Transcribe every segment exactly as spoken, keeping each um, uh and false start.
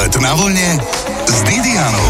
Výlet na vlne s Didianou.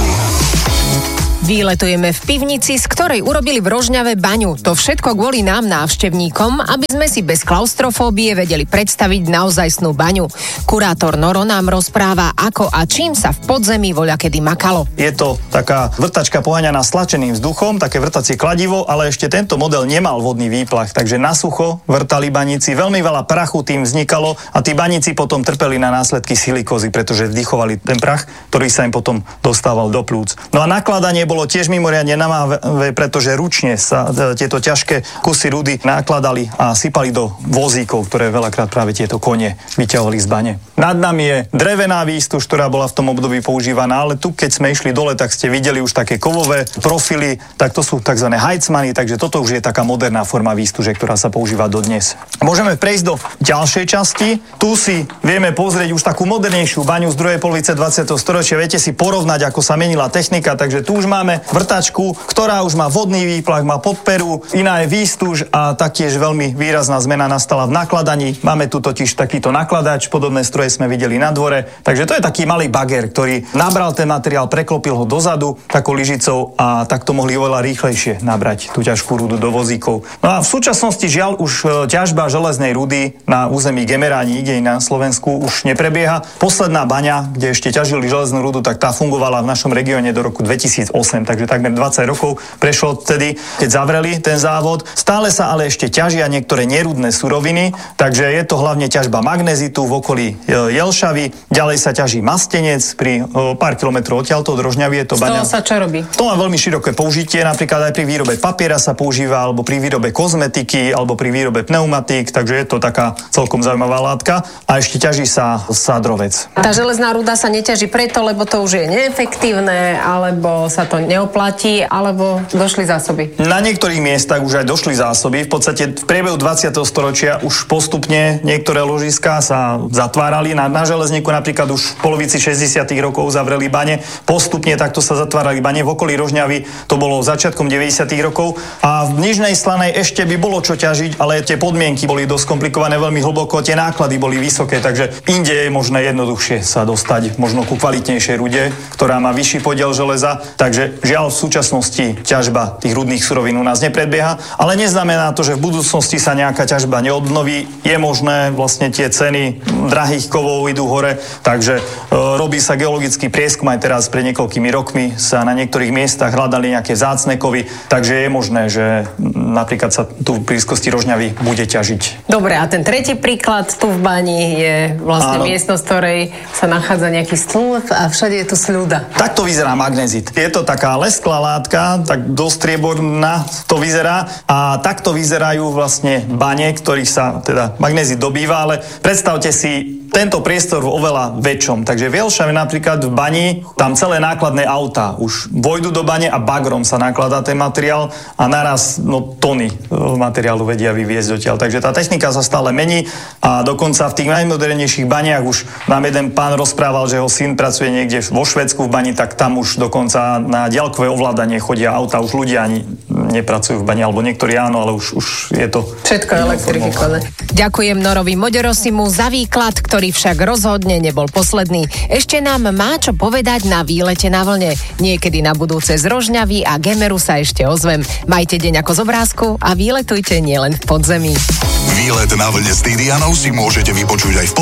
Výletujeme v pivnici, z ktorej urobili v Rožňave baňu. To všetko kvôli nám, návštevníkom, aby sme si bez klaustrofóbie vedeli predstaviť naozajstnú baňu. Kurátor Noro nám rozpráva, ako a čím sa v podzemí voľakedy makalo. Je to taká vrtačka poháňaná stlačeným vzduchom, také vrtacie kladivo, ale ešte tento model nemal vodný výplach, takže na sucho vrtali baníci, veľmi veľa prachu tým vznikalo a tí baníci potom trpeli na následky silikózy, pretože vdychovali ten prach, ktorý sa im potom dostával do plúc. No a nakladanie bolo tiež mimoriadne namáhavé, pretože ručne sa tieto ťažké kusy rudy nakladali a sypali do vozíkov, ktoré veľakrát práve tieto kone vyťahovali z bane. Nad nami je drevená výstuž, ktorá bola v tom období používaná, ale tu, keď sme išli dole, tak ste videli už také kovové profily, tak to sú tzv. Heitzmany, takže toto už je taká moderná forma výstuže, ktorá sa používa dodnes. Môžeme prejsť do ďalšej časti. Tu si vieme pozrieť už takú modernejšiu baňu z druhej polovice dvadsiateho storočia. Viete si porovnať, ako sa menila technika, takže tu už máme vrtačku, ktorá už má vodný výplach, má podperu, iná je výstuž a taktiež veľmi výrazná zmena nastala v nakladaní. Máme tu totiž takýto nakladač, podobné stroje sme videli na dvore. Takže to je taký malý bager, ktorý nabral ten materiál, preklopil ho dozadu takou lyžicou a takto mohli oveľa rýchlejšie nabrať tú ťažkú rudu do vozíkov. No a v súčasnosti žiaľ už ťažba železnej rudy na území Gemeráni, ide na Slovensku, už neprebieha. Posledná baňa, kde ešte ťažili železnú rudu, tak tá fungovala v našom regióne do roku dvetisícosem, takže takmer dvadsať rokov prešlo vtedy, keď zavreli ten závod. Stále sa ale ešte ťažia niektoré nerudné suroviny, takže je to hlavne ťažba magnézitu v okolí Jelšavy, ďalej sa ťaží mastenec pri o, pár kilometrov odtiaľto od Rožňavy. Je to z baňa. toho sa čo robí? To má veľmi široké použitie, napríklad aj pri výrobe papiera sa používa, alebo pri výrobe kozmetiky, alebo pri výrobe pneumatík, takže je to taká celkom zaujímavá látka. A ešte ťaží sa sádrovec. Tá železná ruda sa neťaží preto, lebo to už je neefektívne, alebo sa to neoplatí, alebo došli zásoby? Na niektorých miestach už aj došli zásoby. V podstate v priebehu dvadsiateho storočia už postupne niektoré ložiská sa zatvárali. Na, na železníku napríklad už v polovici šesťdesiatych rokov zavreli bane. Postupne takto sa zatvárali bane. V okolí Rožňavy to bolo začiatkom deväťdesiatych rokov. A v Nižnej Slanej ešte by bolo čo ťažiť, ale tie podmienky boli dosť komplikované, veľmi hlboko, tie náklady boli vysoké, takže inde je možné jednoduchšie sa dostať možno ku kvalitnejšej rude, ktorá má vyšší podiel železa. Takže žiaľ v súčasnosti ťažba tých rudných surovín u nás nepredbieha, ale neznamená to, že v budúcnosti sa nejaká ťažba neobnoví. Je možné, vlastne tie ceny drahých kovov idú hore, takže e, robí sa geologický prieskum, aj teraz pred niekoľkými rokmi sa na niektorých miestach hľadali nejaké vzácne kovy, takže je možné, že napríklad sa tu v blízkosti Rožňavy bude ťažiť. Dobre, a ten tretí príklad tu v bani je vlastne Áno. miestnosť, v ktorej sa nachádza nejaký stĺp a všade je tu sľuda. Takto vyzerá magnézit. Je to taká lesklá látka, tak dosť strieborná to vyzerá a takto vyzerajú vlastne bane, ktorých sa teda magnézit dobýva, ale predstavte si tento priestor v oveľa väčšom. Takže v Jelšave napríklad v bani, tam celé nákladné autá už vojdu do bane a bagrom sa nakladá ten materiál a naraz no, tony materiálu vedia vyviezť odtiaľ. Takže tá technika sa stále mení a dokonca v tých najmodernejších baniach už nám jeden pán rozprával, že jeho syn pracuje niekde vo Švédsku v bani, tak tam už dokonca na diaľkové ovládanie chodia auta, už ľudia ani nepracujú v bani, alebo niektorí áno, ale už, už je to... Všetko elektrifikované. Ďakujem Norovi Moďorosimu za výklad, ktorý však rozhodne nebol posledný. Ešte nám má čo povedať na výlete na vlne. Niekedy na budúce z Rožňavy a Gemeru sa ešte ozvem. Majte deň ako z obrázku a výletujte nielen v podzemí. Výlet na vlne s Didianou si môžete vypočuť aj v